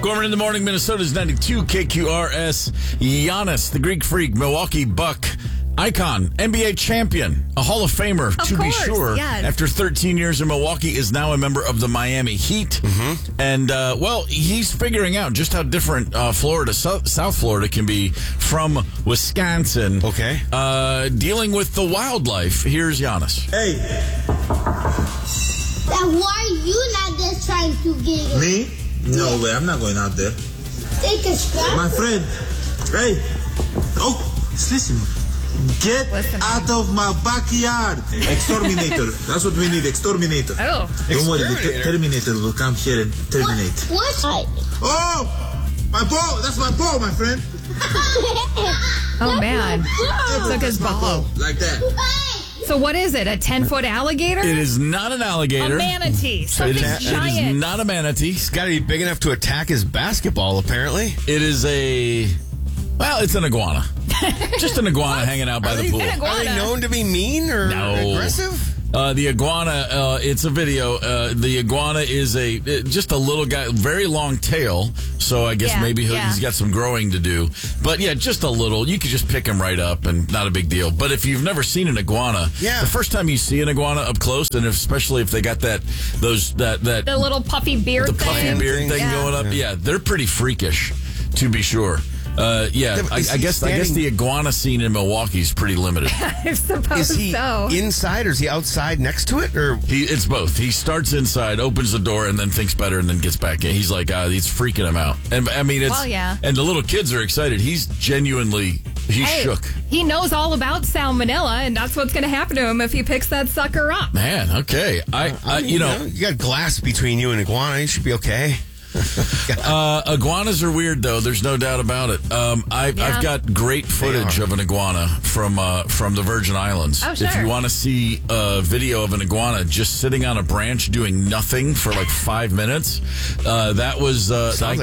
Gorman in the morning, Minnesota's 92 KQRS. Giannis, the Greek freak, Milwaukee Buck icon, NBA champion, a Hall of Famer, be sure. Yes. After 13 years in Milwaukee, is now a member of the Miami Heat. Mm-hmm. And, he's figuring out just how different Florida, South Florida can be from Wisconsin. Okay. Dealing with the wildlife. Here's Giannis. Hey. Why are you not just trying to get it? Me? No way, I'm not going out there. Take a strap. My friend. Hey. Oh, listen. Get out of my backyard. Exterminator. That's what we need, exterminator. Oh. Don't worry, the Terminator will come here and terminate. What? Oh! My ball! That's my ball, my friend. Oh, man. Took his My ball. like that. So what is it, a 10-foot alligator? It is not an alligator. A manatee. Something giant. It is not a manatee. He's got to be big enough to attack his basketball, apparently. It is it's an iguana. Just an iguana hanging out by the pool. Are they known to be mean or aggressive? The iguana, it's a video. The iguana is just a little guy, very long tail. So I guess maybe he's got some growing to do. But yeah, just a little. You could just pick him right up and not a big deal. But if you've never seen an iguana, the first time you see an iguana up close, and especially if they got the little puffy beard thing. The puffy beard thing going up. Yeah, they're pretty freakish, to be sure. I guess the iguana scene in Milwaukee is pretty limited. I suppose is he so. Inside or is he outside next to it? Or it's both. He starts inside, opens the door, and then thinks better, and then gets back in. He's like, he's freaking him out. And I mean, and the little kids are excited. He's genuinely shook. He knows all about salmonella, and that's what's going to happen to him if he picks that sucker up. Man, okay. You got glass between you and iguana. You should be okay. Iguanas are weird, though. There's no doubt about it. I've got great footage of an iguana from the Virgin Islands. Oh, sure. If you want to see a video of an iguana just sitting on a branch doing nothing for like 5 minutes, that was from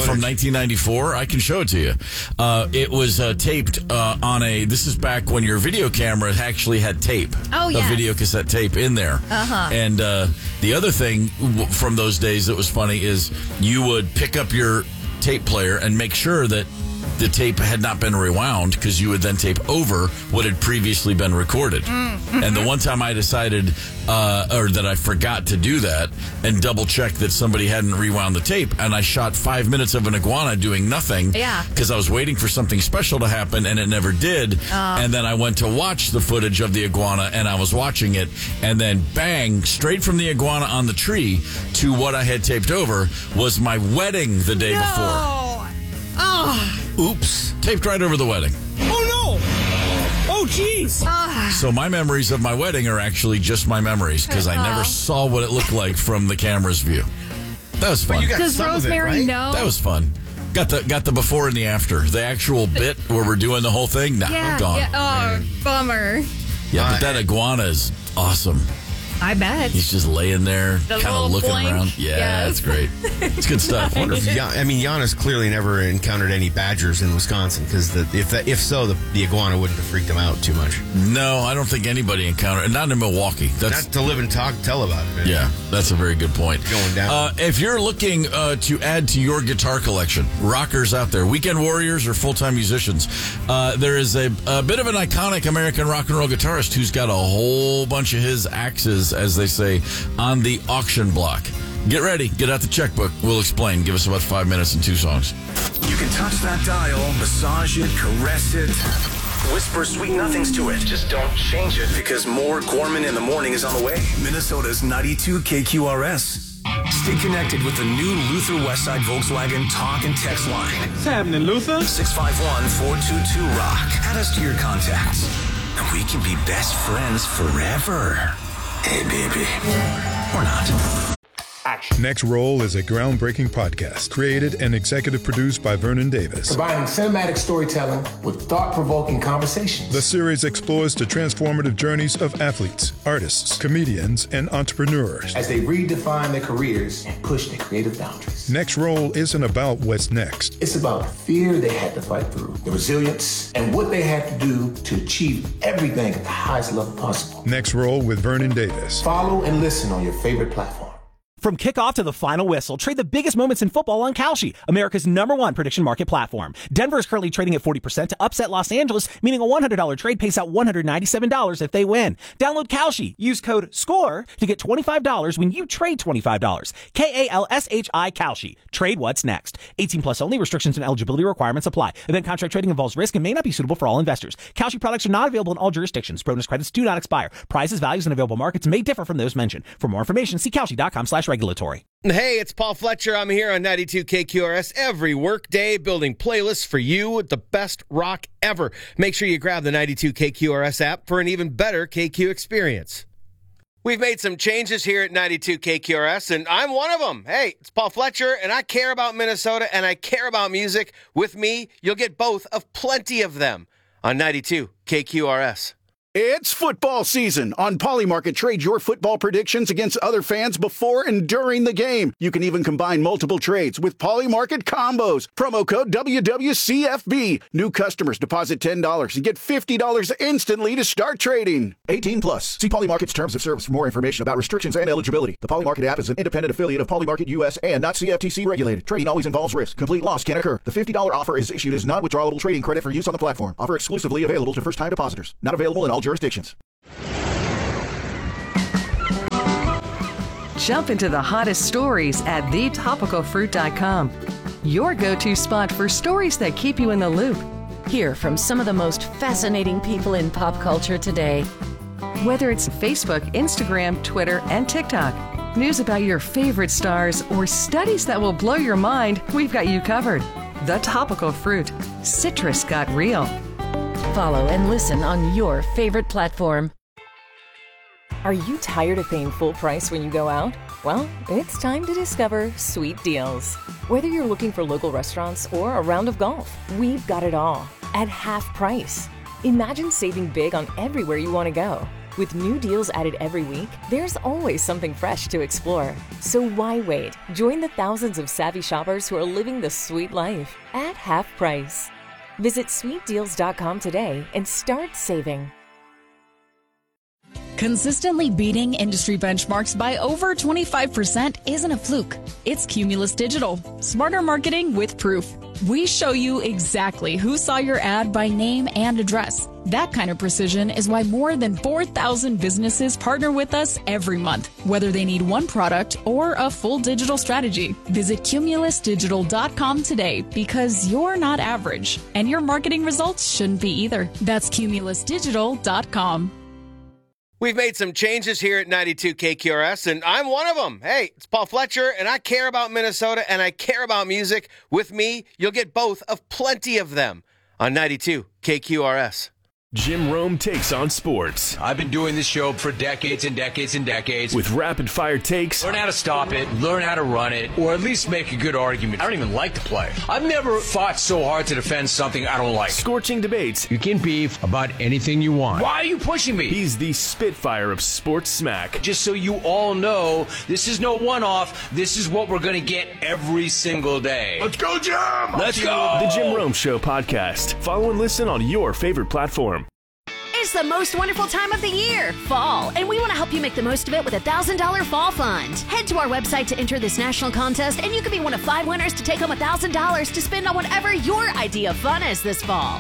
1994. I can show it to you. It was taped on this is back when your video camera actually had tape. Oh, yeah. A video cassette tape in there. Uh-huh. And the other thing from those days that was funny is you would pick up your tape player and make sure that the tape had not been rewound, because you would then tape over what had previously been recorded. Mm-hmm. And the one time I decided, or that I forgot to do that and double check that somebody hadn't rewound the tape, and I shot 5 minutes of an iguana doing nothing. Yeah. Because I was waiting for something special to happen, and it never did. And then I went to watch the footage of the iguana, and I was watching it, and then bang, straight from the iguana on the tree to what I had taped over was my wedding the day before. Oh. Oops. Taped right over the wedding. Oh, no. Oh, jeez. So my memories of my wedding are actually just my memories, because I never saw what it looked like from the camera's view. That was fun. Does Rosemary know? That was fun. Got the before and the after. The actual bit where we're doing the whole thing, I'm gone. Yeah. Oh, bummer. Yeah, but that iguana is awesome. I bet. He's just laying there, kind of looking around. Yeah, that's great. It's good stuff. Giannis clearly never encountered any badgers in Wisconsin, because if so, the iguana wouldn't have freaked him out too much. No, I don't think anybody encountered, and not in Milwaukee. That's to live and tell about it, man. Yeah, that's a very good point. Going down. If you're looking to add to your guitar collection, rockers out there, weekend warriors or full-time musicians, there is a bit of an iconic American rock and roll guitarist who's got a whole bunch of his axes, as they say, on the auction block. Get ready. Get out the checkbook. We'll explain. Give us about 5 minutes and 2 songs. You can touch that dial, massage it, caress it, whisper sweet nothings to it. Just don't change it, because more Gorman in the Morning is on the way. Minnesota's 92 KQRS. Stay connected with the new Luther Westside Volkswagen talk and text line. What's happening, Luther? 651-422-ROCK. Add us to your contacts, and we can be best friends forever. Hey, baby. Or not. Next Roll is a groundbreaking podcast created and executive produced by Vernon Davis. Combining cinematic storytelling with thought-provoking conversations. The series explores the transformative journeys of athletes, artists, comedians, and entrepreneurs as they redefine their careers and push their creative boundaries. Next Roll isn't about what's next. It's about the fear they had to fight through, the resilience, and what they had to do to achieve everything at the highest level possible. Next Roll with Vernon Davis. Follow and listen on your favorite platform. From kickoff to the final whistle, trade the biggest moments in football on Kalshi, America's #1 prediction market platform. Denver is currently trading at 40% to upset Los Angeles, meaning a $100 trade pays out $197 if they win. Download Kalshi. Use code SCORE to get $25 when you trade $25. KALSHI Kalshi. Trade what's next. 18 plus only. Restrictions and eligibility requirements apply. Event contract trading involves risk and may not be suitable for all investors. Kalshi products are not available in all jurisdictions. Bonus credits do not expire. Prices, values, and available markets may differ from those mentioned. For more information, see Kalshi.com/regulatory. Hey, it's Paul Fletcher. I'm here on 92 KQRS every workday building playlists for you with the best rock ever. Make sure you grab the 92 KQRS app for an even better KQ experience. We've made some changes here at 92 KQRS, and I'm one of them. Hey, it's Paul Fletcher, and I care about Minnesota, and I care about music. With me, you'll get both of plenty of them on 92 KQRS. It's football season. On Polymarket, trade your football predictions against other fans before and during the game. You can even combine multiple trades with Polymarket combos. Promo code WWCFB. New customers deposit $10 and get $50 instantly to start trading. 18 plus. See Polymarket's terms of service for more information about restrictions and eligibility. The Polymarket app is an independent affiliate of Polymarket US and not CFTC regulated. Trading always involves risk. Complete loss can occur. The $50 offer is issued as non-withdrawable trading credit for use on the platform. Offer exclusively available to first-time depositors. Not available in all jurisdictions. Jump into the hottest stories at thetopicalfruit.com. Your go-to spot for stories that keep you in the loop. Hear from some of the most fascinating people in pop culture today. Whether it's Facebook, Instagram, Twitter, and TikTok, news about your favorite stars, or studies that will blow your mind, we've got you covered. The Topical Fruit. Citrus got real. Follow and listen on your favorite platform. Are you tired of paying full price when you go out? Well, it's time to discover Sweet Deals. Whether you're looking for local restaurants or a round of golf, we've got it all at half price. Imagine saving big on everywhere you want to go. With new deals added every week, there's always something fresh to explore. So why wait? Join the thousands of savvy shoppers who are living the sweet life at half price. Visit sweetdeals.com today and start saving. Consistently beating industry benchmarks by over 25% isn't a fluke. It's Cumulus Digital. Smarter marketing with proof. We show you exactly who saw your ad by name and address. That kind of precision is why more than 4,000 businesses partner with us every month, whether they need one product or a full digital strategy. Visit cumulusdigital.com today because you're not average, and your marketing results shouldn't be either. That's cumulusdigital.com. We've made some changes here at 92 KQRS, and I'm one of them. Hey, it's Paul Fletcher, and I care about Minnesota, and I care about music. With me, you'll get both of plenty of them on 92 KQRS. Jim Rome takes on sports. I've been doing this show for decades and decades and decades. With rapid-fire takes. Learn how to stop it, learn how to run it, or at least make a good argument. I don't even like to play. I've never fought so hard to defend something I don't like. Scorching debates. You can beef about anything you want. Why are you pushing me? He's the Spitfire of sports smack. Just so you all know, this is no one-off. This is what we're going to get every single day. Let's go, Jim! Let's go! The Jim Rome Show podcast. Follow and listen on your favorite platform. It's the most wonderful time of the year, fall, and we want to help you make the most of it with a $1,000 fall fund. Head to our website to enter this national contest, and you could be one of 5 winners to take home $1,000 to spend on whatever your idea of fun is this fall.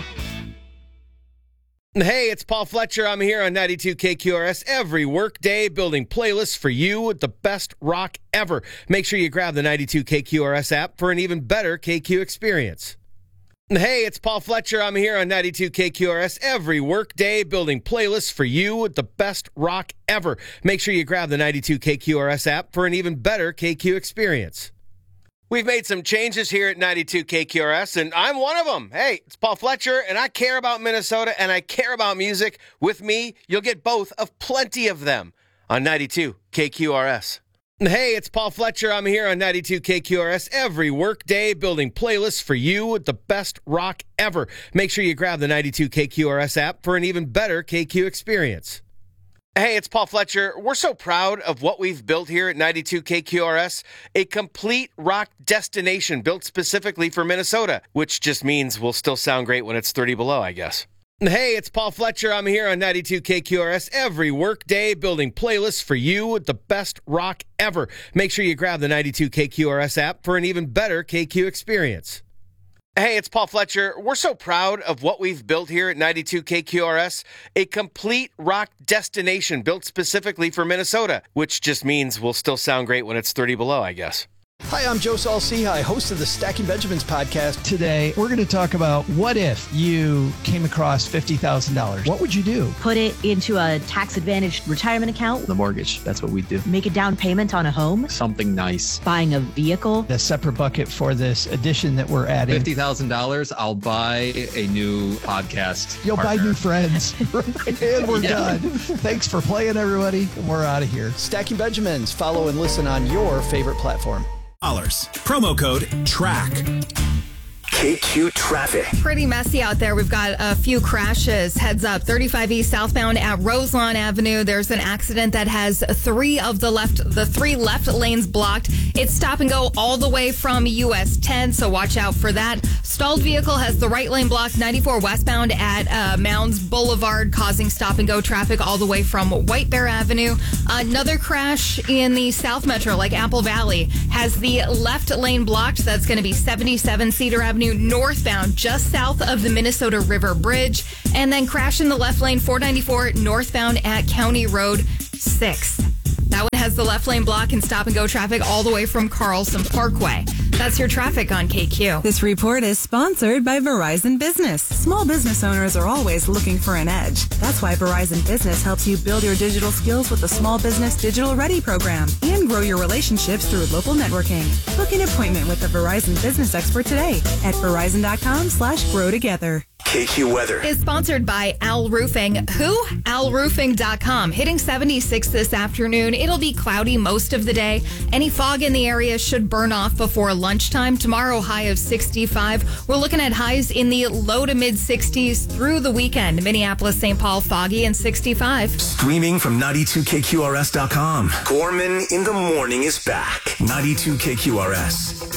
Hey, it's Paul Fletcher. I'm here on 92 KQRS every workday building playlists for you with the best rock ever. Make sure you grab the 92 KQRS app for an even better KQ experience. Hey, it's Paul Fletcher. I'm here on 92 KQRS every workday building playlists for you with the best rock ever. Make sure you grab the 92 KQRS app for an even better KQ experience. We've made some changes here at 92 KQRS, and I'm one of them. Hey, it's Paul Fletcher, and I care about Minnesota, and I care about music. With me, you'll get both of plenty of them on 92 KQRS. Hey, it's Paul Fletcher. I'm here on 92 KQRS every workday building playlists for you with the best rock ever. Make sure you grab the 92 KQRS app for an even better KQ experience. Hey, it's Paul Fletcher. We're so proud of what we've built here at 92 KQRS, a complete rock destination built specifically for Minnesota, which just means we'll still sound great when it's 30 below, I guess. Hey, it's Paul Fletcher. I'm here on 92 KQRS every workday building playlists for you with the best rock ever. Make sure you grab the 92 KQRS app for an even better KQ experience. Hey, it's Paul Fletcher. We're so proud of what we've built here at 92 KQRS, a complete rock destination built specifically for Minnesota, which just means we'll still sound great when it's 30 below, I guess. Hi, I'm Joe Saul-Sehy, host of the Stacking Benjamins podcast. Today, we're going to talk about what if you came across $50,000? What would you do? Put it into a tax-advantaged retirement account. The mortgage, that's what we do. Make a down payment on a home. Something nice. Buying a vehicle. A separate bucket for this addition that we're adding. $50,000, I'll buy a new podcast. You'll buy new friends. And we're done. Thanks for playing, everybody. We're out of here. Stacking Benjamins. Follow and listen on your favorite platform. Promo code TRACK. KQ traffic. Pretty messy out there. We've got a few crashes. Heads up, 35 East southbound at Roselawn Avenue. There's an accident that has three left lanes blocked. It's stop and go all the way from US 10, so watch out for that. Stalled vehicle has the right lane blocked. 94 westbound at Mounds Boulevard, causing stop and go traffic all the way from White Bear Avenue. Another crash in the South Metro, like Apple Valley, has the left lane blocked. That's going to be 77 Cedar Avenue northbound, just south of the Minnesota River Bridge. And then crash in the left lane, 494 northbound at County Road 6. That one has the left lane block and stop and go traffic all the way from Carlson Parkway. That's your traffic on KQ. This report is sponsored by Verizon Business. Small business owners are always looking for an edge. That's why Verizon Business helps you build your digital skills with the Small Business Digital Ready program and grow your relationships through local networking. Book an appointment with a Verizon Business expert today at verizon.com/grow together. KQ weather is sponsored by Al Roofing. Who? AlRoofing.com. Hitting 76 this afternoon. It'll be cloudy most of the day. Any fog in the area should burn off before lunchtime. Tomorrow, high of 65. We're looking at highs in the low to mid 60s through the weekend. Minneapolis, St. Paul, foggy and 65. Streaming from 92KQRS.com. Gorman in the Morning is back. 92KQRS.